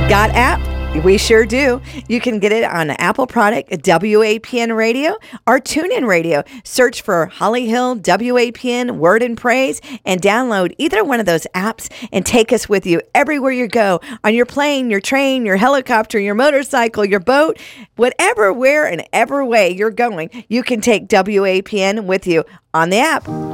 Got app? We sure do. You can get it on Apple product, WAPN Radio, or TuneIn Radio. Search for Holly Hill, WAPN, Word and Praise, and download either one of those apps and take us with you everywhere you go. On your plane, your train, your helicopter, your motorcycle, your boat, whatever, where, and ever way you're going, you can take WAPN with you on the app.